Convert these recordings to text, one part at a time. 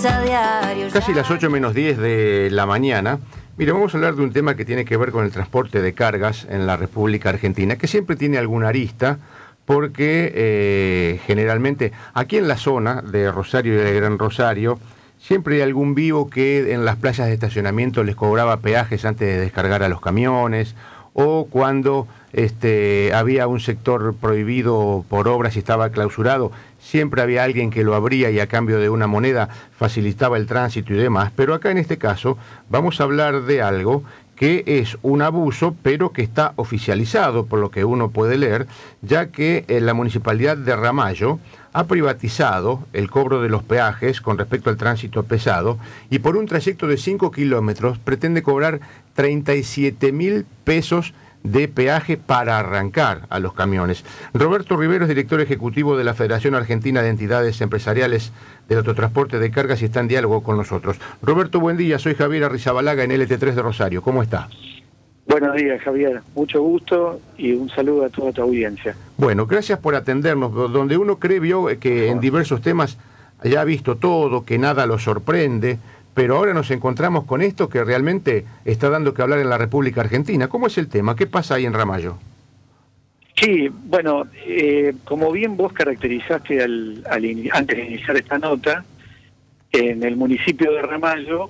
a diario. Casi las 8 menos 10 de la mañana. Mira, vamos a hablar de un tema que tiene que ver con el transporte de cargas en la República Argentina, que siempre tiene alguna arista, porque generalmente aquí en la zona de Rosario y de Gran Rosario, siempre hay algún vivo que en las playas de estacionamiento les cobraba peajes antes de descargar a los camiones, o cuando había un sector prohibido por obras y estaba clausurado, siempre había alguien que lo abría y a cambio de una moneda facilitaba el tránsito y demás. Pero acá en este caso vamos a hablar de algo que es un abuso, pero que está oficializado por lo que uno puede leer, ya que la Municipalidad de Ramallo ha privatizado el cobro de los peajes con respecto al tránsito pesado y por un trayecto de 5 kilómetros pretende cobrar 37.000 pesos de peaje para arrancar a los camiones. Roberto Rivero es director ejecutivo de la Federación Argentina de Entidades Empresariales del Autotransporte de Cargas y está en diálogo con nosotros. Roberto, buen día, soy Javier Arrizabalaga en LT3 de Rosario. ¿Cómo está? Buenos días, Javier. Mucho gusto y un saludo a toda tu audiencia. Bueno, gracias por atendernos. Donde uno cree, vio que en diversos temas ya ha visto todo, que nada lo sorprende, pero ahora nos encontramos con esto que realmente está dando que hablar en la República Argentina. ¿Cómo es el tema? ¿Qué pasa ahí en Ramallo? Sí, bueno, como bien vos caracterizaste antes de iniciar esta nota, en el municipio de Ramallo,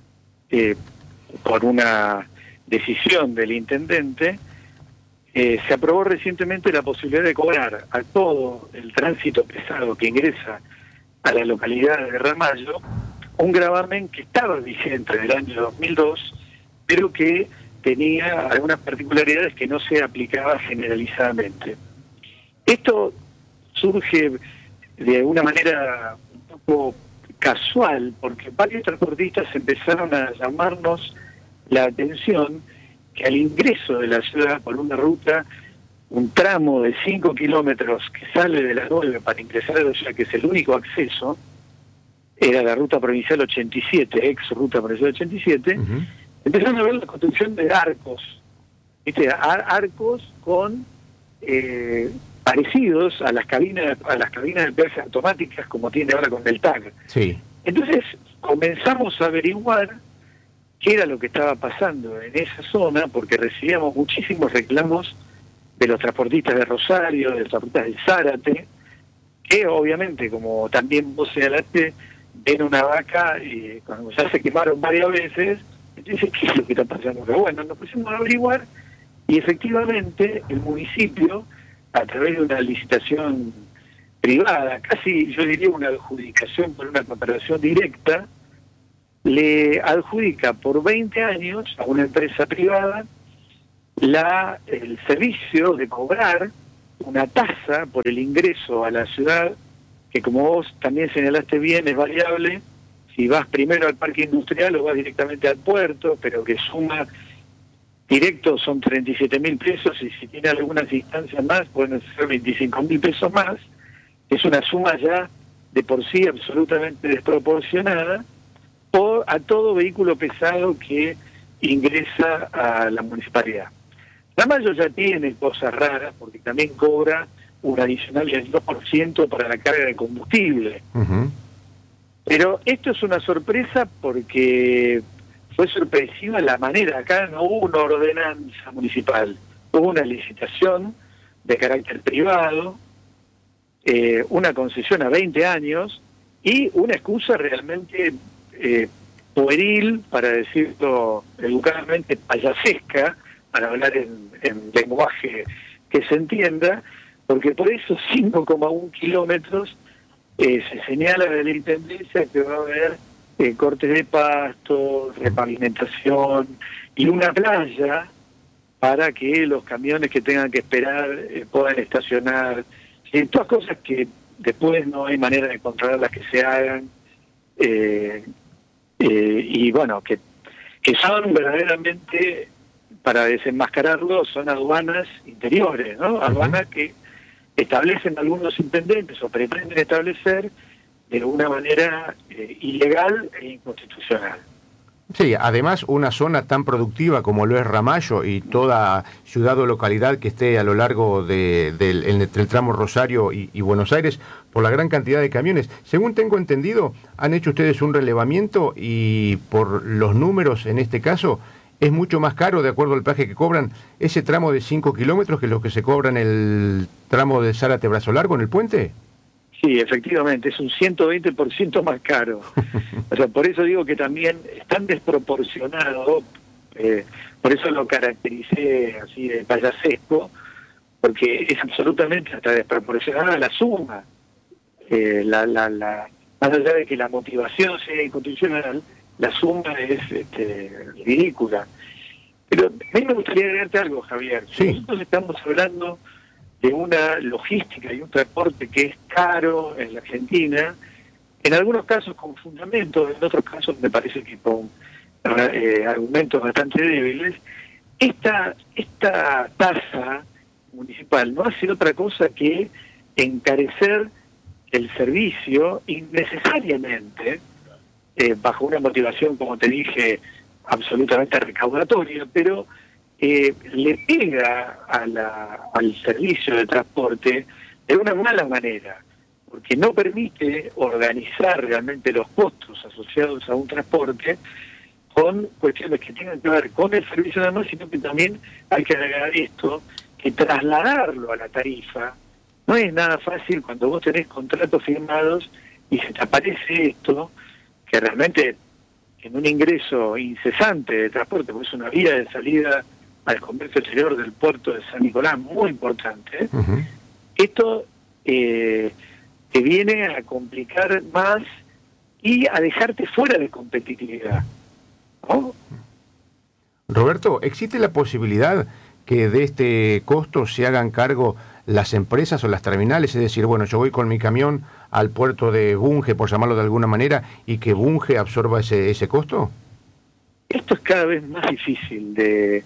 por una decisión del intendente, se aprobó recientemente la posibilidad de cobrar a todo el tránsito pesado que ingresa a la localidad de Ramallo un gravamen que estaba vigente del año 2002, pero que tenía algunas particularidades que no se aplicaba generalizadamente. Esto surge de una manera un poco casual, porque varios transportistas empezaron a llamarnos la atención que al ingreso de la ciudad por una ruta, un tramo de 5 kilómetros que sale de la 9 para ingresar a la ciudad, que es el único acceso, era la ruta provincial 87, ex ruta provincial 87, empezaron a ver la construcción de arcos, ¿viste? Arcos con parecidos a las cabinas de peaje automáticas como tiene ahora con el TAG. Sí. Entonces comenzamos a averiguar qué era lo que estaba pasando en esa zona, porque recibíamos muchísimos reclamos de los transportistas de Rosario, de los transportistas del Zárate, que obviamente, como también vos señalaste, ven una vaca y cuando ya se quemaron varias veces, entonces, ¿qué es lo que está pasando? Pero bueno, nos pusimos a averiguar y efectivamente el municipio, a través de una licitación privada, casi yo diría una adjudicación por una comparación directa, le adjudica por 20 años a una empresa privada el servicio de cobrar una tasa por el ingreso a la ciudad, que como vos también señalaste bien, es variable, si vas primero al parque industrial o vas directamente al puerto, pero que suma directo son 37.000 pesos y si tiene algunas instancias más pueden ser 25.000 pesos más. Es una suma ya de por sí absolutamente desproporcionada a todo vehículo pesado que ingresa a la municipalidad. Ramallo ya tiene cosas raras porque también cobra un adicional del 2% para la carga de combustible. Pero esto es una sorpresa porque fue sorpresiva la manera. Acá no hubo una ordenanza municipal, hubo una licitación de carácter privado, una concesión a 20 años y una excusa realmente pueril, para decirlo educadamente, payasesca, para hablar en lenguaje que se entienda, porque por esos 5,1 kilómetros se señala de la intendencia que va a haber cortes de pasto, repavimentación y una playa para que los camiones que tengan que esperar puedan estacionar. Todas cosas que después no hay manera de controlar las que se hagan. Y bueno, que son verdaderamente, para desenmascararlo, son aduanas interiores, ¿no? Aduanas que establecen algunos intendentes o pretenden establecer de una manera ilegal e inconstitucional. Sí, además una zona tan productiva como lo es Ramallo y toda ciudad o localidad que esté a lo largo entre el tramo Rosario y Buenos Aires, por la gran cantidad de camiones. Según tengo entendido, han hecho ustedes un relevamiento y por los números en este caso es mucho más caro, de acuerdo al peaje que cobran, ese tramo de 5 kilómetros que lo que se cobra en el tramo de Zárate Brazo Largo en el puente. Sí, efectivamente, es un 120% más caro. O sea, por eso digo que también es tan desproporcionado, por eso lo caractericé así de payasesco, porque es absolutamente hasta desproporcionada la suma. Más allá de que la motivación sea inconstitucional, la suma es ridícula. Pero a mí me gustaría agregarte algo, Javier. Sí. Nosotros estamos hablando de una logística y un transporte que es caro en la Argentina, en algunos casos con fundamentos, en otros casos me parece que con argumentos bastante débiles. Esta tasa municipal no hace otra cosa que encarecer el servicio innecesariamente, bajo una motivación, como te dije, absolutamente recaudatoria, pero le pega al servicio de transporte de una mala manera, porque no permite organizar realmente los costos asociados a un transporte con cuestiones que tengan que ver con el servicio nada más, sino que también hay que agregar esto, que trasladarlo a la tarifa no es nada fácil cuando vos tenés contratos firmados y se te aparece esto, que realmente en un ingreso incesante de transporte, porque es una vía de salida al comercio exterior del puerto de San Nicolás muy importante. Uh-huh. Esto te viene a complicar más y a dejarte fuera de competitividad, ¿no? Roberto, ¿existe la posibilidad que de este costo se hagan cargo las empresas o las terminales? Es decir, bueno, yo voy con mi camión al puerto de Bunge, por llamarlo de alguna manera, y que Bunge absorba ese costo. Esto es cada vez más difícil de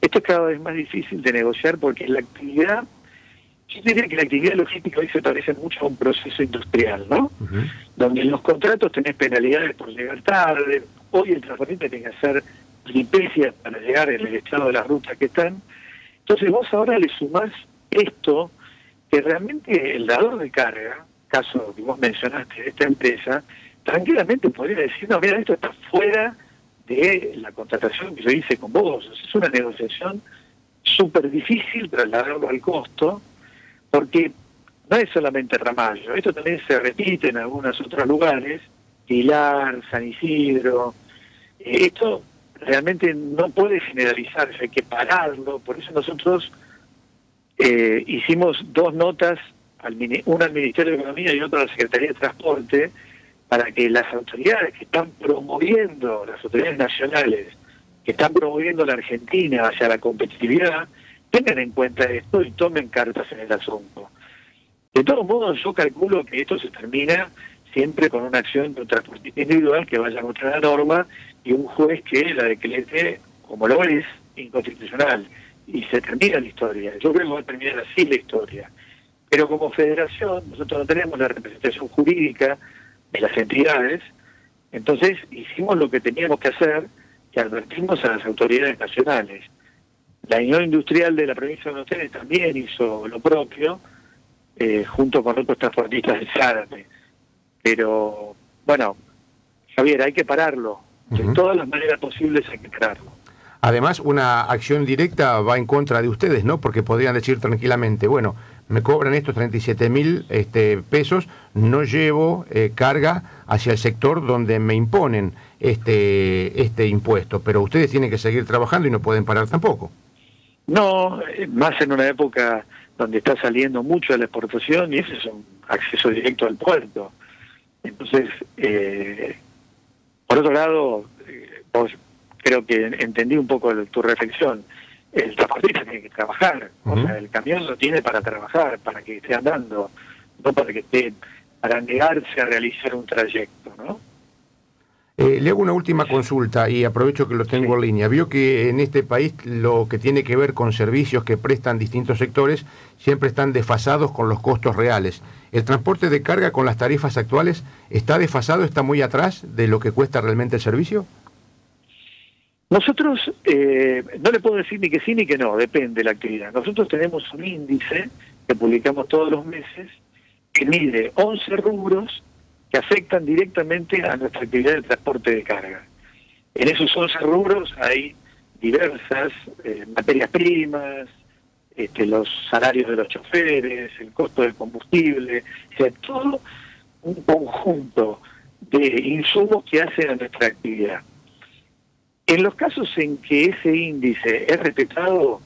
negociar, porque la actividad, yo diría que la actividad logística hoy se parece mucho a un proceso industrial, ¿no? Uh-huh. Donde en los contratos tenés penalidades por llegar tarde, hoy el transportista tiene que hacer peripecias para llegar en el estado de las rutas que están. Entonces vos ahora le sumás esto, que realmente el dador de carga, caso que vos mencionaste de esta empresa, tranquilamente podría decir, no, mira, esto está fuera de la contratación que yo hice con vos. O sea, es una negociación súper difícil trasladarlo al costo, porque no es solamente Ramallo, esto también se repite en algunos otros lugares, Pilar, San Isidro. Esto realmente no puede generalizarse, hay que pararlo. Por eso nosotros hicimos dos notas, una al Ministerio de Economía y otra a la Secretaría de Transporte, para que las autoridades que están promoviendo, las autoridades nacionales, que están promoviendo la Argentina hacia la competitividad, tengan en cuenta esto y tomen cartas en el asunto. De todos modos, yo calculo que esto se termina siempre con una acción de un transportista individual que vaya contra la norma y un juez que la decrete, como lo es, inconstitucional. Y se termina la historia. Yo creo que va a terminar así la historia. Pero como federación, nosotros no tenemos la representación jurídica de las entidades, entonces hicimos lo que teníamos que hacer, que advertimos a las autoridades nacionales. La Unión Industrial de la provincia de Buenos Aires también hizo lo propio, junto con otros transportistas de Zárate. Pero, bueno, Javier, hay que pararlo. De todas las maneras posibles hay que pararlo. Además, una acción directa va en contra de ustedes, ¿no? Porque podrían decir tranquilamente, bueno, me cobran estos 37.000 pesos, no llevo carga hacia el sector donde me imponen este impuesto, pero ustedes tienen que seguir trabajando y no pueden parar tampoco. No, más en una época donde está saliendo mucho de la exportación y ese es un acceso directo al puerto. Entonces, por otro lado, vos creo que entendí un poco tu reflexión. El transportista tiene que trabajar, o sea, el camión lo tiene para trabajar, para que esté andando, no para negarse a realizar un trayecto, ¿no? Le hago una última consulta y aprovecho que lo tengo en línea. Vio que en este país lo que tiene que ver con servicios que prestan distintos sectores siempre están desfasados con los costos reales. ¿El transporte de carga con las tarifas actuales está desfasado, está muy atrás de lo que cuesta realmente el servicio? Nosotros, no le puedo decir ni que sí ni que no, depende de la actividad. Nosotros tenemos un índice que publicamos todos los meses que mide 11 rubros que afectan directamente a nuestra actividad de transporte de carga. En esos 11 rubros hay diversas materias primas, los salarios de los choferes, el costo del combustible, o sea, todo un conjunto de insumos que hacen a nuestra actividad. En los casos en que ese índice es respetado,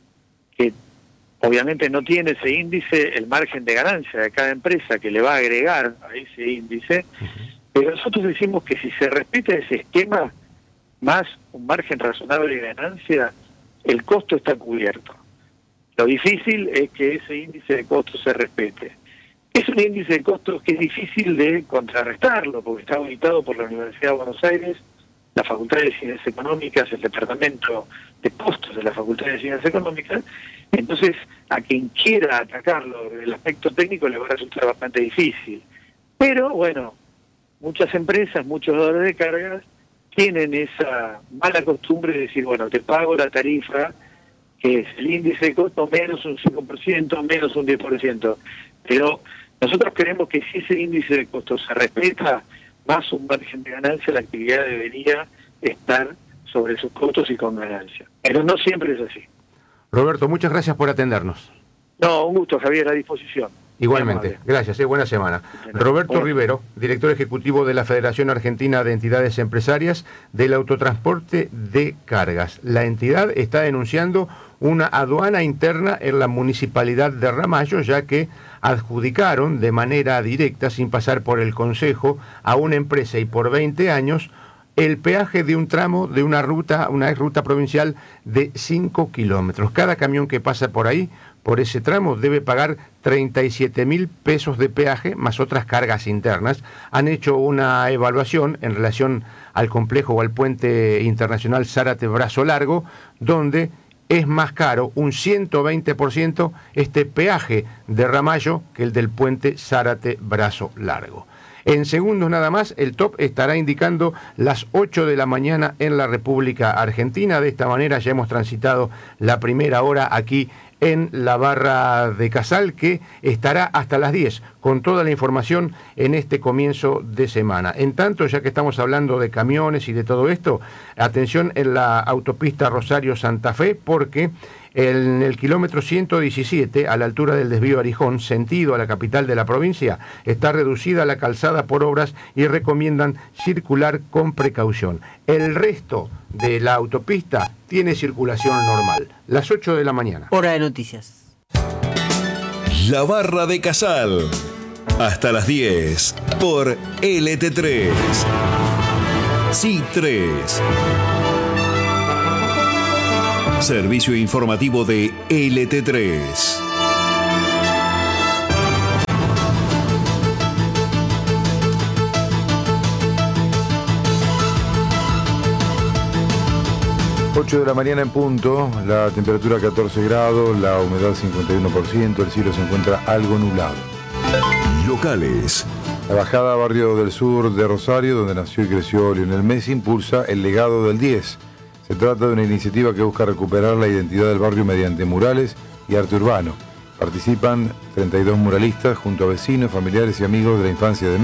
que obviamente no tiene ese índice el margen de ganancia de cada empresa que le va a agregar a ese índice, pero nosotros decimos que si se respeta ese esquema, más un margen razonable de ganancia, el costo está cubierto. Lo difícil es que ese índice de costos se respete. Es un índice de costos que es difícil de contrarrestarlo, porque está auditado por la Universidad de Buenos Aires, la Facultad de Ciencias Económicas, el Departamento de Costos de la Facultad de Ciencias Económicas. Entonces, a quien quiera atacarlo desde el aspecto técnico le va a resultar bastante difícil. Pero, bueno, muchas empresas, muchos dadores de cargas, tienen esa mala costumbre de decir, bueno, te pago la tarifa, que es el índice de costo menos un 5%, menos un 10%. Pero nosotros creemos que si ese índice de costo se respeta, más un margen de ganancia, la actividad debería estar sobre sus costos y con ganancia. Pero no siempre es así. Roberto, muchas gracias por atendernos. No, un gusto, Javier, a disposición. Igualmente, gracias, buena semana. Roberto Rivero, director ejecutivo de la Federación Argentina de Entidades Empresarias del Autotransporte de Cargas. La entidad está denunciando una aduana interna en la municipalidad de Ramallo, ya que adjudicaron de manera directa, sin pasar por el Consejo, a una empresa y por 20 años el peaje de un tramo de una ruta provincial de 5 kilómetros. Cada camión que pasa por ahí, por ese tramo, debe pagar 37.000 pesos de peaje, más otras cargas internas. Han hecho una evaluación en relación al complejo o al puente internacional Zárate-Brazo Largo, donde es más caro, un 120%, este peaje de Ramallo que el del puente Zárate-Brazo Largo. En segundos nada más, el top estará indicando las 8 de la mañana en la República Argentina. De esta manera ya hemos transitado la primera hora aquí en la barra de Casal, que estará hasta las 10 con toda la información en este comienzo de semana. En tanto, ya que estamos hablando de camiones y de todo esto, atención en la autopista Rosario-Santa Fe, porque en el kilómetro 117, a la altura del desvío Arijón, sentido a la capital de la provincia, está reducida la calzada por obras y recomiendan circular con precaución. El resto de la autopista tiene circulación normal. Las 8 de la mañana. Hora de noticias. La barra de Casal. Hasta las 10 por LT3. Sí 3. Servicio informativo de LT3. Ocho de la mañana en punto, la temperatura 14 grados, la humedad 51%, el cielo se encuentra algo nublado. Locales. La bajada a Barrio del Sur de Rosario, donde nació y creció Lionel Messi, impulsa el legado del 10. Se trata de una iniciativa que busca recuperar la identidad del barrio mediante murales y arte urbano. Participan 32 muralistas junto a vecinos, familiares y amigos de la infancia de